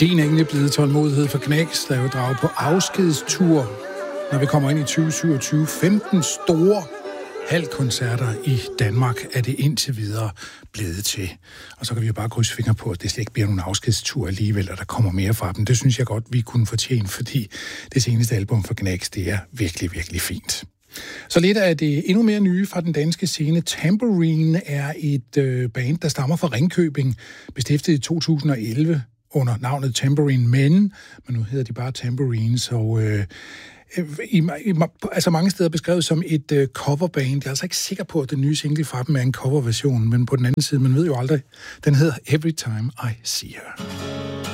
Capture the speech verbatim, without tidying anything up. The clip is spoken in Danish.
Din er egentlig blevet tålmodighed for Knæks, der er jo draget på afskedstur, når vi kommer ind i tyve syvogtyve. femten store halvkoncerter i Danmark er det indtil videre blevet til. Og så kan vi jo bare krydse fingre på, at det slet ikke bliver nogen afskedstur alligevel, og der kommer mere fra dem. Det synes jeg godt, vi kunne fortjene, fordi det seneste album for Knæks, det er virkelig, virkelig fint. Så lidt af det endnu mere nye fra den danske scene. Tambourine er et øh, band, der stammer fra Ringkøbing, bestiftet i to tusind og elleve under navnet Tambourine Men, men nu hedder de bare Tambourines, og øh, i, i, altså mange steder beskrevet som et øh, coverband. Jeg er altså ikke sikker på, at den nye single fra dem er en coverversion, men på den anden side, man ved jo aldrig, den hedder Every Time I See Her.